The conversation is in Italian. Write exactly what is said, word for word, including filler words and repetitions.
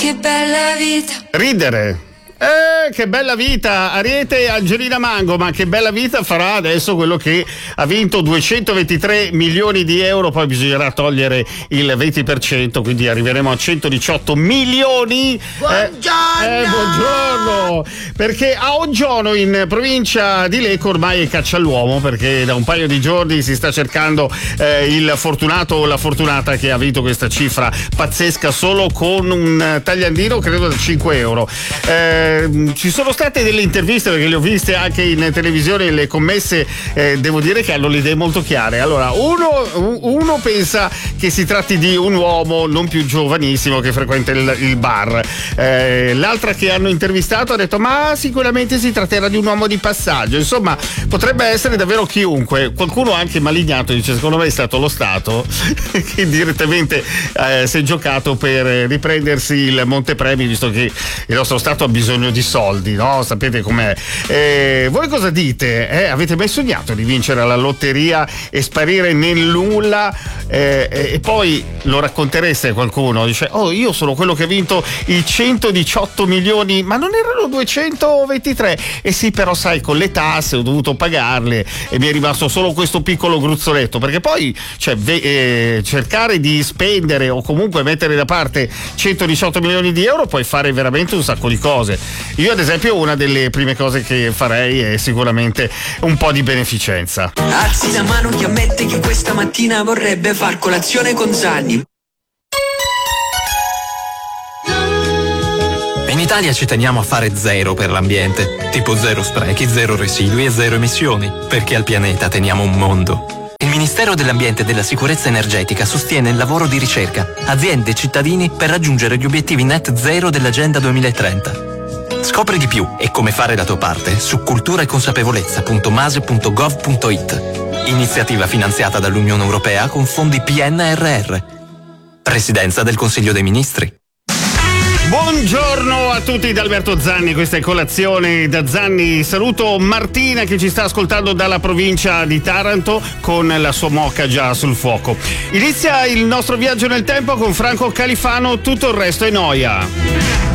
che bella vita. Ridere. Eh, che bella vita, Ariete e Angelina Mango, ma che bella vita farà adesso quello che ha vinto duecentoventitré milioni di euro, poi bisognerà togliere il venti per cento, quindi arriveremo a centodiciotto milioni. Buongiorno! Eh, eh, buongiorno! Perché a Oggiono, in provincia di Lecco, ormai è caccia all'uomo, perché da un paio di giorni si sta cercando eh, il fortunato o la fortunata che ha vinto questa cifra pazzesca solo con un tagliandino, credo da cinque euro. Eh, ci sono state delle interviste, perché le ho viste anche in televisione, le commesse eh, devo dire che hanno le idee molto chiare. Allora, uno, uno pensa che si tratti di un uomo non più giovanissimo che frequenta il, il bar, eh, l'altra che hanno intervistato ha detto ma sicuramente si tratterà di un uomo di passaggio. Insomma, potrebbe essere davvero chiunque. Qualcuno anche malignato dice secondo me è stato lo Stato che direttamente eh, si è giocato per riprendersi il montepremi, visto che il nostro Stato ha bisogno di soldi, no? Sapete com'è. Eh, voi cosa dite? Eh, avete mai sognato di vincere alla lotteria e sparire nel nulla eh, e poi lo raccontereste a qualcuno? Dice oh, io sono quello che ha vinto i centodiciotto milioni, ma non erano duecentoventitré? E sì, però sai, con le tasse ho dovuto pagarle e mi è rimasto solo questo piccolo gruzzoletto, perché poi cioè, ve- eh, cercare di spendere o comunque mettere da parte centodiciotto milioni di euro puoi fare veramente un sacco di cose. Io ad esempio una delle prime cose che farei è sicuramente un po' di beneficenza. Alzi la mano chi ammette che questa mattina vorrebbe far colazione con Zanni. In Italia ci teniamo a fare zero per l'ambiente, tipo zero sprechi, zero residui e zero emissioni, perché al pianeta teniamo un mondo. Il Ministero dell'Ambiente e della Sicurezza Energetica sostiene il lavoro di ricerca, aziende e cittadini per raggiungere gli obiettivi net zero dell'Agenda duemilatrenta. Scopri di più e come fare la tua parte su cultura e consapevolezza punto mase punto gov punto it. Iniziativa finanziata dall'Unione Europea con fondi P N R R. Presidenza del Consiglio dei Ministri. Buongiorno a tutti da Alberto Zanni, questa è Colazione da Zanni. Saluto Martina che ci sta ascoltando dalla provincia di Taranto con la sua moka già sul fuoco. Inizia il nostro viaggio nel tempo con Franco Califano, tutto il resto è noia.